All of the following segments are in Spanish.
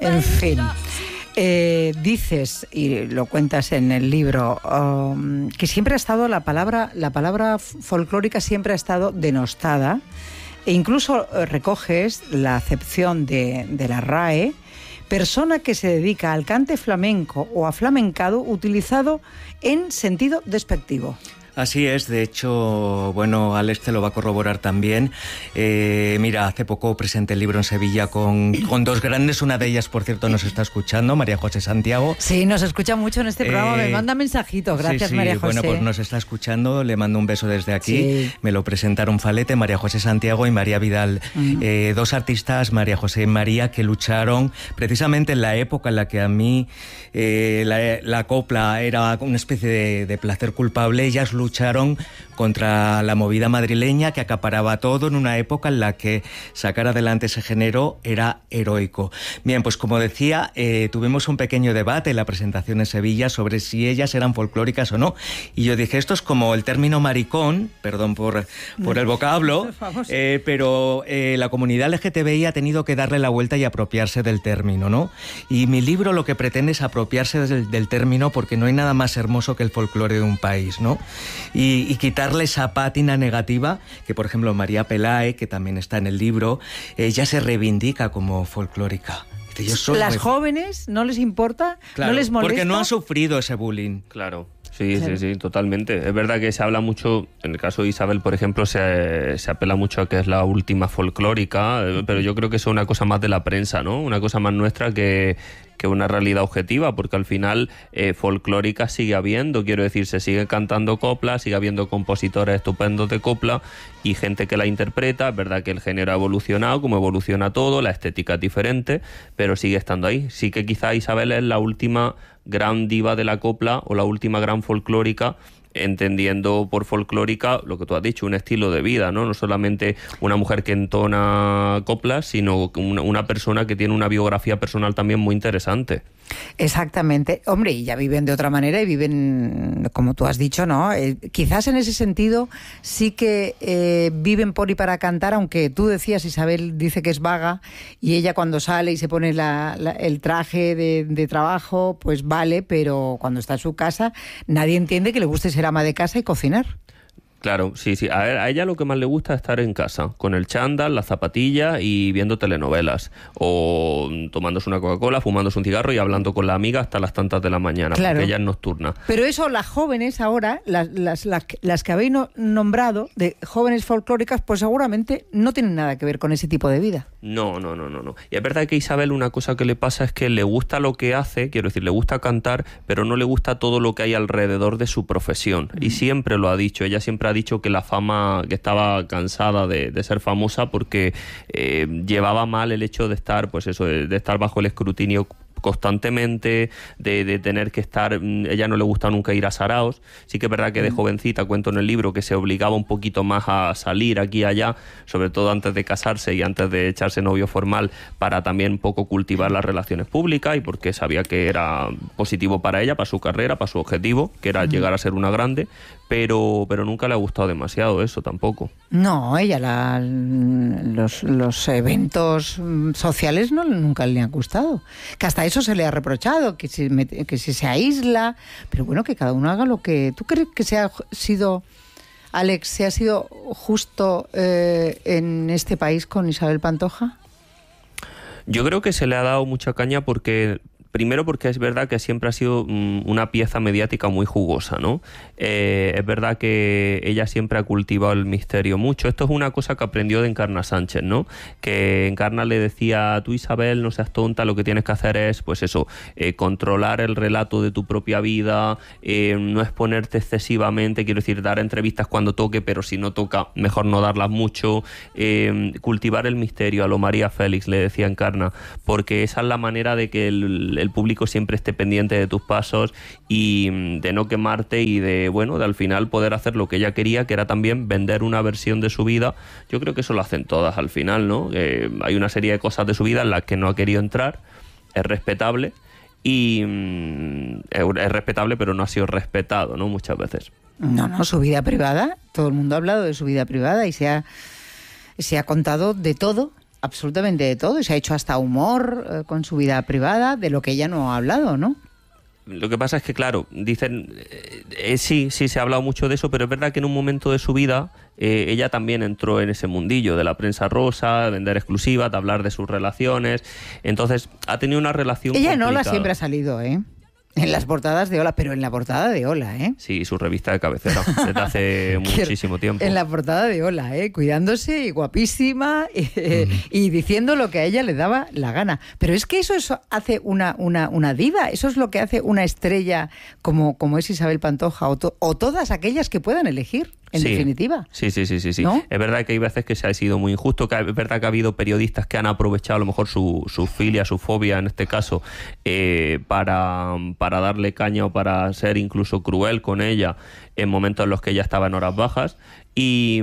En fin. Dices, y lo cuentas en el libro, que siempre ha estado la palabra folclórica siempre ha estado denostada, e incluso recoges la acepción de la RAE, persona que se dedica al cante flamenco o a flamencado utilizado en sentido despectivo. Así es, de hecho, bueno, Alex te lo va a corroborar también. Mira, hace poco presenté el libro en Sevilla con dos grandes, una de ellas, por cierto, nos está escuchando, María José Santiago. Sí, nos escucha mucho en este programa, me manda mensajitos, gracias sí, María José. Bueno, pues nos está escuchando, le mando un beso desde aquí. Sí. Me lo presentaron Falete, María José Santiago y María Vidal, dos artistas, María José y María, que lucharon precisamente en la época en la que a mí la copla era una especie de placer culpable. Ellas lucharon contra la movida madrileña que acaparaba todo en una época en la que sacar adelante ese género era heroico. Bien, pues como decía, tuvimos un pequeño debate en la presentación en Sevilla sobre si ellas eran folclóricas o no. Y yo dije, esto es como el término maricón, perdón por el vocablo, pero la comunidad LGTBI ha tenido que darle la vuelta y apropiarse del término, ¿no? Y mi libro lo que pretende es apropiarse del término, porque no hay nada más hermoso que el folclore de un país, ¿no? Y quitarle esa pátina negativa que, por ejemplo, María Pelae, que también está en el libro, ella se reivindica como folclórica. ¿Las jóvenes no les importa? Claro, ¿no les molesta? Porque no han sufrido ese bullying. Claro. Sí, totalmente. Es verdad que se habla mucho, en el caso de Isabel, por ejemplo, se apela mucho a que es la última folclórica, pero yo creo que eso es una cosa más de la prensa, ¿no? Una cosa más nuestra que una realidad objetiva, porque al final folclórica sigue habiendo, quiero decir, se sigue cantando copla, sigue habiendo compositores estupendos de copla y gente que la interpreta. Es verdad que el género ha evolucionado, como evoluciona todo, la estética es diferente, pero sigue estando ahí. Sí que quizá Isabel es la última gran diva de la copla o la última gran folclórica, entendiendo por folclórica lo que tú has dicho, un estilo de vida, ¿no? No solamente una mujer que entona coplas, sino una persona que tiene una biografía personal también muy interesante. Exactamente. Hombre, y ya viven de otra manera y viven, como tú has dicho, ¿no? Quizás en ese sentido sí que viven por y para cantar, aunque tú decías, Isabel dice que es vaga, y ella cuando sale y se pone el traje de trabajo, pues vale, pero cuando está en su casa nadie entiende que le guste ser ama de casa y cocinar. Claro, sí. A ella lo que más le gusta es estar en casa, con el chándal, la zapatilla y viendo telenovelas. O tomándose una Coca-Cola, fumándose un cigarro y hablando con la amiga hasta las tantas de la mañana, claro. Porque ella es nocturna. Pero eso, las jóvenes ahora, las que habéis nombrado, de jóvenes folclóricas, pues seguramente no tienen nada que ver con ese tipo de vida. No. Y es verdad que a Isabel una cosa que le pasa es que le gusta lo que hace, quiero decir, le gusta cantar, pero no le gusta todo lo que hay alrededor de su profesión. Y siempre lo ha dicho, ella siempre ha dicho que la fama, que estaba cansada de ser famosa porque llevaba mal el hecho de estar, pues eso, de estar bajo el escrutinio constantemente, de tener que estar, ella no le gusta nunca ir a saraos. Sí que es verdad que de jovencita, cuento en el libro, que se obligaba un poquito más a salir aquí y allá, sobre todo antes de casarse y antes de echarse novio formal, para también un poco cultivar las relaciones públicas, y porque sabía que era positivo para ella, para su carrera, para su objetivo, que era llegar a ser una grande, pero nunca le ha gustado demasiado eso tampoco. No, ella los eventos sociales nunca le han gustado, que hasta eso se le ha reprochado, que si se aísla, pero bueno, que cada uno haga lo que... ¿Tú crees que Alex, se ha sido justo en este país con Isabel Pantoja? Yo creo que se le ha dado mucha caña primero porque es verdad que siempre ha sido una pieza mediática muy jugosa, ¿no? Es verdad que ella siempre ha cultivado el misterio mucho. Esto es una cosa que aprendió de Encarna Sánchez, ¿no? Que Encarna le decía, tú Isabel, no seas tonta, lo que tienes que hacer es, pues eso, controlar el relato de tu propia vida, no exponerte excesivamente, quiero decir, dar entrevistas cuando toque, pero si no toca, mejor no darlas mucho, cultivar el misterio, a lo María Félix, le decía Encarna, porque esa es la manera de que el público siempre esté pendiente de tus pasos y de no quemarte y de al final poder hacer lo que ella quería, que era también vender una versión de su vida. Yo creo que eso lo hacen todas al final, ¿no? Hay una serie de cosas de su vida en las que no ha querido entrar, es respetable y es respetable, pero no ha sido respetado, ¿no? Muchas veces. No, su vida privada, todo el mundo ha hablado de su vida privada y se ha contado de todo. absolutamente de todo y se ha hecho hasta humor con su vida privada, de lo que ella no ha hablado, ¿no? Lo que pasa es que, claro, dicen, sí, se ha hablado mucho de eso, pero es verdad que en un momento de su vida ella también entró en ese mundillo de la prensa rosa, de vender exclusivas, de hablar de sus relaciones. Entonces, ha tenido una relación Ella complicada. en Hola siempre ha salido, ¿eh? En las portadas de Hola, pero en la portada de Hola, ¿eh? Sí, su revista de cabecera, desde hace muchísimo tiempo. En la portada de Hola, ¿eh? Cuidándose y guapísima y diciendo lo que a ella le daba la gana. Pero es que eso hace una diva, eso es lo que hace una estrella como es Isabel Pantoja o todas aquellas que puedan elegir. En definitiva. Sí. ¿No? Es verdad que hay veces que se ha sido muy injusto, que es verdad que ha habido periodistas que han aprovechado a lo mejor su filia, su fobia en este caso, para darle caña o para ser incluso cruel con ella en momentos en los que ella estaba en horas bajas. Y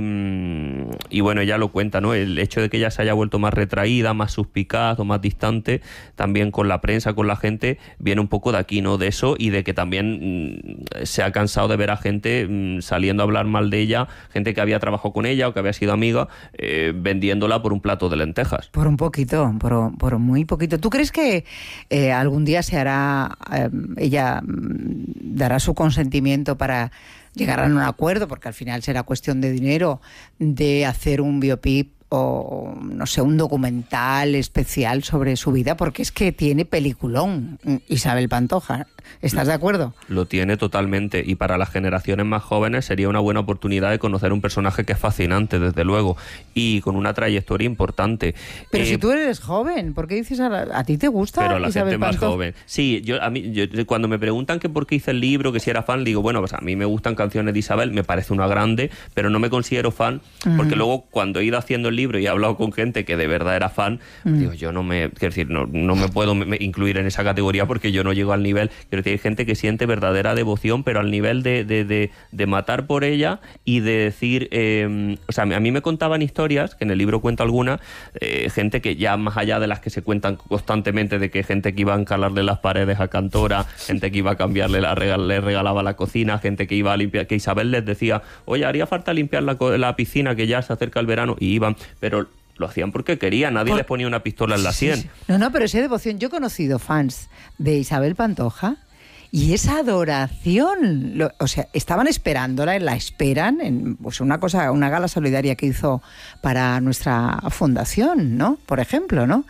bueno, ella lo cuenta, ¿no? El hecho de que ella se haya vuelto más retraída, más suspicaz o más distante, también con la prensa, con la gente, viene un poco de aquí, ¿no? De eso, y de que también se ha cansado de ver a gente saliendo a hablar mal de ella, gente que había trabajado con ella o que había sido amiga, vendiéndola por un plato de lentejas. Por un poquito, por muy poquito. ¿Tú crees que algún día se hará, ella dará su consentimiento para llegar a un acuerdo, porque al final será cuestión de dinero, de hacer un biopic o, no sé, un documental especial sobre su vida? Porque es que tiene peliculón Isabel Pantoja. ¿Estás de acuerdo? Lo tiene totalmente, y para las generaciones más jóvenes sería una buena oportunidad de conocer un personaje que es fascinante, desde luego, y con una trayectoria importante. Pero si tú eres joven, ¿por qué dices a ti te gusta pero la Isabel gente Pantoja? más joven? Sí, yo cuando me preguntan que por qué hice el libro, que si era fan, digo, bueno, pues a mí me gustan canciones de Isabel, me parece una grande, pero no me considero fan, porque luego cuando he ido haciendo el libro y he hablado con gente que de verdad era fan, digo, yo no me puedo incluir en esa categoría porque yo no llego al nivel. Quiero decir, hay gente que siente verdadera devoción, pero al nivel de matar por ella y de decir, o sea, a mí me contaban historias, que en el libro cuento algunas, gente que ya más allá de las que se cuentan constantemente, de que gente que iba a encalarle las paredes a Cantora, gente que iba a cambiarle, le regalaba la cocina, gente que iba a limpiar, que Isabel les decía, oye, haría falta limpiar la piscina, que ya se acerca el verano, y iban, pero lo hacían porque querían, nadie les ponía una pistola en la sien. Sí. No, pero esa devoción, yo he conocido fans de Isabel Pantoja y esa adoración, o sea, estaban esperándola, la esperan en pues una gala solidaria que hizo para nuestra fundación, ¿no? Por ejemplo, ¿no?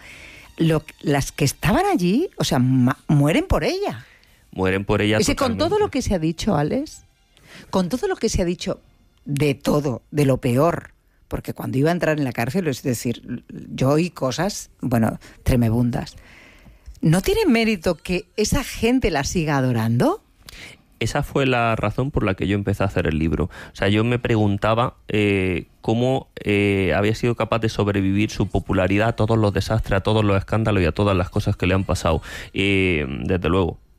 Las que estaban allí, o sea, mueren por ella. Mueren por ella totalmente. Con todo lo que se ha dicho, Alex, con todo lo que se ha dicho de todo, de lo peor, porque cuando iba a entrar en la cárcel, es decir, yo oí cosas, bueno, tremebundas. ¿No tiene mérito que esa gente la siga adorando? Esa fue la razón por la que yo empecé a hacer el libro. O sea, yo me preguntaba cómo había sido capaz de sobrevivir su popularidad a todos los desastres, a todos los escándalos y a todas las cosas que le han pasado. Desde luego,